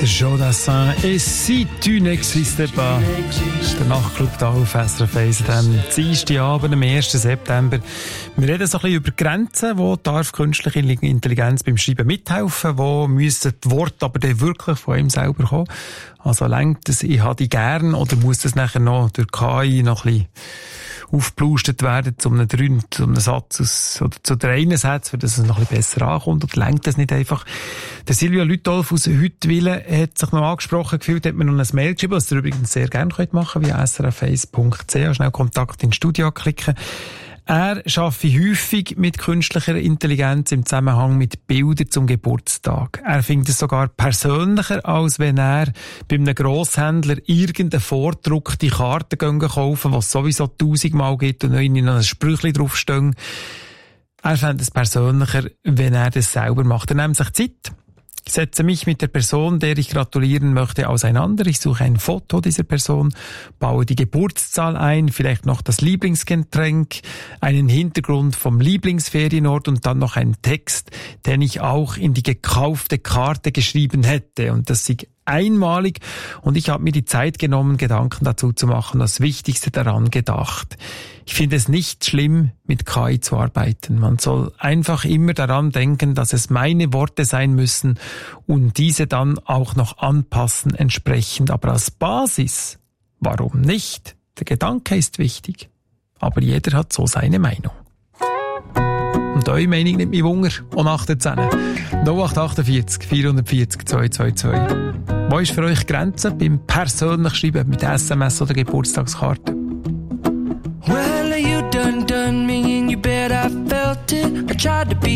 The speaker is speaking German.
Joe Dassin et si tu n'existais pas. Das ist der Nachtclub hier auf SRF 1 am Dienstagabend, am 1. September. Wir reden so ein bisschen über Grenzen. Wo darf künstliche Intelligenz beim Schreiben mithelfen? Wo müssen die Worte aber dann wirklich von ihm selber kommen? Also lenkt es, ich habe die gern, oder muss das nachher noch durch KI noch ein bisschen aufgeplaustet werden zu einem Satz oder zu 3 Sätzen, dass es noch ein bisschen besser ankommt, oder lenkt das nicht einfach? Der Silvia Lütolf aus Huttwil hat sich noch angesprochen gefühlt, hat mir noch ein Mail geschrieben, was ihr übrigens sehr gerne machen könnt, via srf1.ch, schnell Kontakt ins Studio klicken. Er arbeitet häufig mit künstlicher Intelligenz im Zusammenhang mit Bildern zum Geburtstag. Er findet es sogar persönlicher, als wenn er bei einem Grosshändler irgendeine vordruckte Karte kaufen, die es sowieso 1000-mal gibt und noch ein Sprüchli draufstehen. Er fände es persönlicher, wenn er das selber macht. Er nimmt sich Zeit. Ich setze mich mit der Person, der ich gratulieren möchte, auseinander. Ich suche ein Foto dieser Person, baue die Geburtszahl ein, vielleicht noch das Lieblingsgetränk, einen Hintergrund vom Lieblingsferienort und dann noch einen Text, den ich auch in die gekaufte Karte geschrieben hätte. Und das ist einmalig und ich habe mir die Zeit genommen, Gedanken dazu zu machen, das Wichtigste daran gedacht. Ich finde es nicht schlimm, mit KI zu arbeiten. Man soll einfach immer daran denken, dass es meine Worte sein müssen und diese dann auch noch anpassen entsprechend. Aber als Basis, warum nicht? Der Gedanke ist wichtig. Aber jeder hat so seine Meinung. Und eure Meinung nimmt mich Wunder. Und 18 0848 440 222. Wo ist für euch die Grenze beim persönlich Schreiben mit SMS oder Geburtstagskarte? Well, you done me and you bet I felt it. I tried